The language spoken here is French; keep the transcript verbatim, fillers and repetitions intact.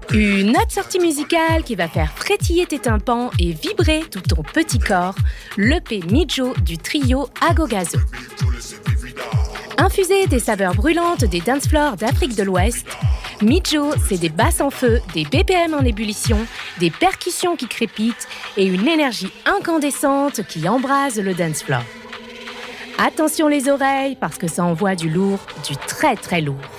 Une autre sortie musicale qui va faire frétiller tes tympans et vibrer tout ton petit corps, l'E P Mijo du trio Agogazo. Infusé des saveurs brûlantes des dance floors d'Afrique de l'Ouest, Mijo, c'est des basses en feu, des B P M en ébullition, des percussions qui crépitent et une énergie incandescente qui embrase le dance floor. Attention les oreilles parce que ça envoie du lourd, du très très lourd.